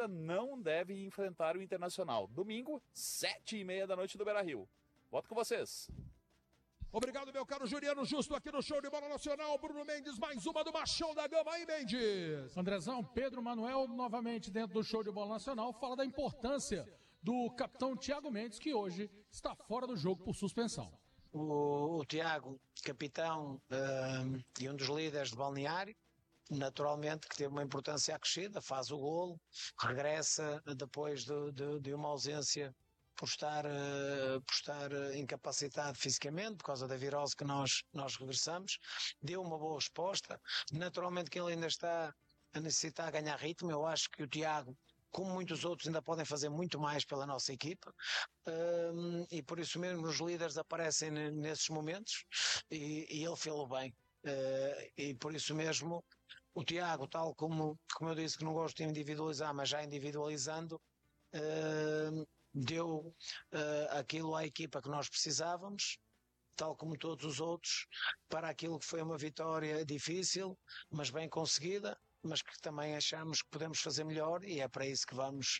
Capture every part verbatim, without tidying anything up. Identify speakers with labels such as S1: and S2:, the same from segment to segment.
S1: Paulista não deve enfrentar o Internacional. Domingo, sete e meia da noite do Beira-Rio. Volto com vocês.
S2: Obrigado, meu caro Juliano Justo, aqui no Show de Bola Nacional. Bruno Mendes, mais uma do Machão da Gama aí, Mendes.
S3: Andrezão, Pedro Manuel, novamente dentro do Show de Bola Nacional, fala da importância do capitão Thiago Mendes, que hoje está fora do jogo por suspensão.
S4: O, o Thiago, capitão uh, e um dos líderes de balneário, naturalmente que teve uma importância acrescida, faz o golo, regressa depois de, de, de uma ausência por estar, uh, por estar incapacitado fisicamente, por causa da virose que nós, nós regressamos, deu uma boa resposta. Naturalmente que ele ainda está a necessitar ganhar ritmo. Eu acho que o Thiago, como muitos outros, ainda podem fazer muito mais pela nossa equipa, uh, e por isso mesmo os líderes aparecem nesses momentos, e, e ele fez-o bem. Uh, e por isso mesmo o Thiago, tal como, como eu disse que não gosto de individualizar, mas já individualizando, uh, deu uh, aquilo à equipa que nós precisávamos, tal como todos os outros, para aquilo que foi uma vitória difícil, mas bem conseguida, mas que também achamos que podemos fazer melhor, e é para isso que vamos.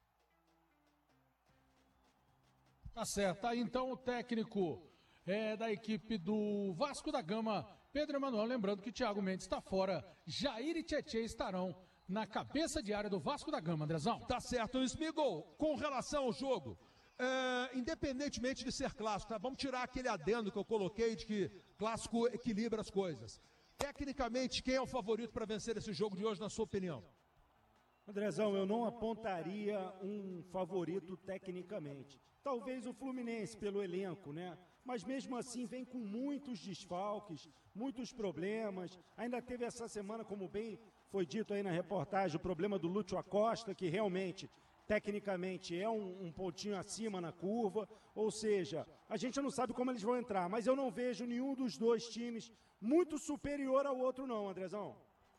S3: Tá certo, aí então o técnico é, da equipe do Vasco da Gama, Pedro Emanuel, lembrando que Thiago Mendes está fora, Jair e Tietê estarão na cabeça de área do Vasco da Gama, Andrezão.
S2: Tá certo, Smigol, com relação ao jogo, é, independentemente de ser clássico, tá? Vamos tirar aquele adendo que eu coloquei de que clássico equilibra as coisas. Tecnicamente, quem é o favorito para vencer esse jogo de hoje, na sua opinião?
S5: Andrezão, eu não apontaria um favorito tecnicamente. Talvez o Fluminense pelo elenco, né? Mas mesmo assim vem com muitos desfalques, muitos problemas. Ainda teve essa semana, como bem foi dito aí na reportagem, o problema do Lúcio Acosta, que realmente, tecnicamente, é um, um pontinho acima na curva. Ou seja, a gente não sabe como eles vão entrar, mas eu não vejo nenhum dos dois times muito superior ao outro não, Andrezão.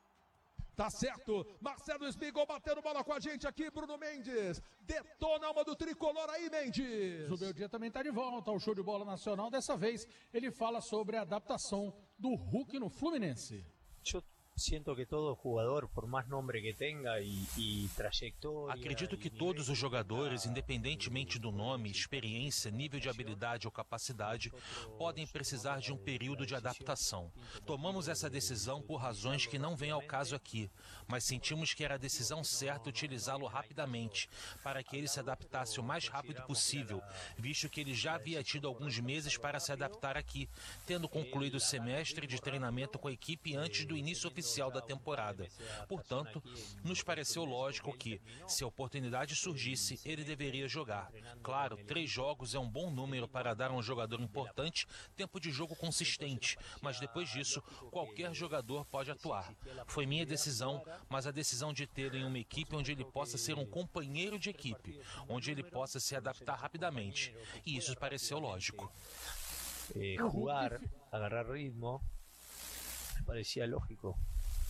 S2: Tá certo, Marcelo Smigol batendo bola com a gente aqui, Bruno Mendes, detona uma do tricolor aí, Mendes.
S3: O meu dia também tá de volta ao Show de Bola Nacional, dessa vez ele fala sobre a adaptação do Hulk no Fluminense.
S6: Eu siento que todo jugador, por mais nome que tenha e, e trajetória...
S7: Acredito que todos os jogadores, independentemente do nome, experiência, nível de habilidade ou capacidade, podem precisar de um período de adaptação. Tomamos essa decisão por razões que não vêm ao caso aqui, mas sentimos que era a decisão certa utilizá-lo rapidamente, para que ele se adaptasse o mais rápido possível, visto que ele já havia tido alguns meses para se adaptar aqui, tendo concluído o semestre de treinamento com a equipe antes do início oficial da temporada. Portanto, nos pareceu lógico que, se a oportunidade surgisse, ele deveria jogar. Claro, três jogos é um bom número para dar a um jogador importante tempo de jogo consistente, mas depois disso, qualquer jogador pode atuar. Foi minha decisão, mas a decisão de tê-lo em uma equipe onde ele possa ser um companheiro de equipe, onde ele possa se adaptar rapidamente. E isso pareceu lógico.
S6: Eh, jugar, agarrar ritmo, parecia lógico.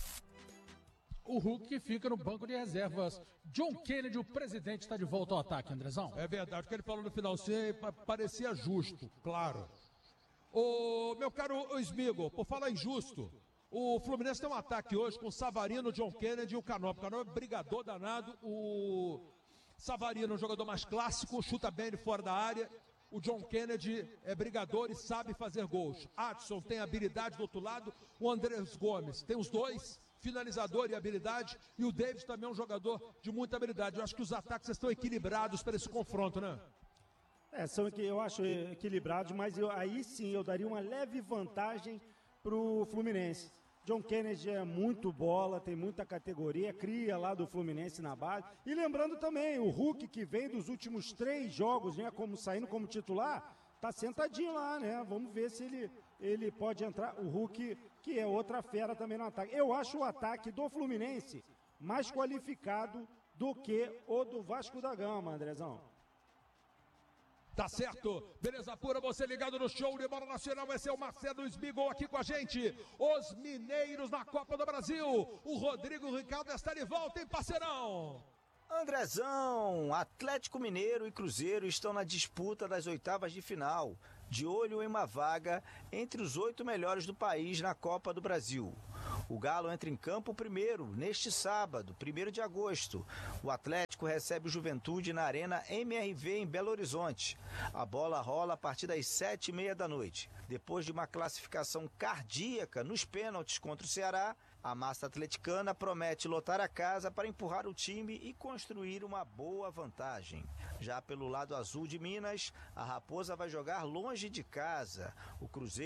S3: O Hulk fica no banco de reservas. John Kennedy, o presidente, está de volta ao ataque, Andrezão.
S2: É verdade, o que ele falou no final sim, parecia justo, claro. Ô, meu caro Smigol, por falar em justo, o Fluminense tem um ataque hoje com o Savarino, o John Kennedy e o Canop. O Canop é brigador danado, o Savarino é um jogador mais clássico, chuta bem de fora da área. O John Kennedy é brigador e sabe fazer gols. Adson tem habilidade do outro lado, o Andrés Gomes tem os dois, finalizador e habilidade, e o Davis também é um jogador de muita habilidade. Eu acho que os ataques estão equilibrados para esse confronto, né?
S5: É, são que eu acho equilibrados, mas eu, aí sim eu daria uma leve vantagem para o Fluminense. John Kennedy é muito bola, tem muita categoria, cria lá do Fluminense na base. E lembrando também, o Hulk, que vem dos últimos três jogos, né, como, saindo como titular, tá sentadinho lá, né? Vamos ver se ele, ele pode entrar. O Hulk, que é outra fera também no ataque. Eu acho o ataque do Fluminense mais qualificado do que o do Vasco da Gama, Andrezão.
S2: Tá certo, beleza pura, você ligado no Show de Bola Nacional, esse é o Marcelo Smigol aqui com a gente, os mineiros na Copa do Brasil, o Rodrigo Ricardo está de volta, hein, parceirão?
S8: Andrezão, Atlético Mineiro e Cruzeiro estão na disputa das oitavas de final, de olho em uma vaga entre os oito melhores do país na Copa do Brasil. O Galo entra em campo primeiro, neste sábado, primeiro de agosto. O Atlético recebe o Juventude na Arena M R V em Belo Horizonte. A bola rola a partir das sete e meia da noite. Depois de uma classificação cardíaca nos pênaltis contra o Ceará, a massa atleticana promete lotar a casa para empurrar o time e construir uma boa vantagem. Já pelo lado azul de Minas, a Raposa vai jogar longe de casa. O Cruzeiro